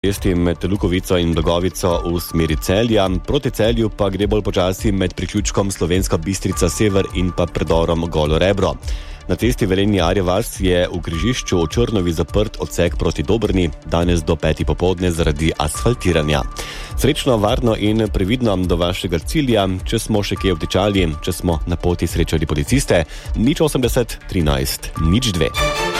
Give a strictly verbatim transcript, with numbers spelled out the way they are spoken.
Cesti med Lukovico in Blagovico v smeri Celja, proti Celju pa gre bolj počasi med priključkom Slovenska Bistrica Sever in pa predorom Golo Rebro. Na cesti Velenje-Arja vas je v križišču v Črnovi zaprt odsek proti Dobrni, danes do petih popoldne zaradi asfaltiranja. Srečno, varno in previdno do vašega cilja, če smo še kje obtičali, če smo na poti srečali policiste, nič osemdeset trinajst nič dve.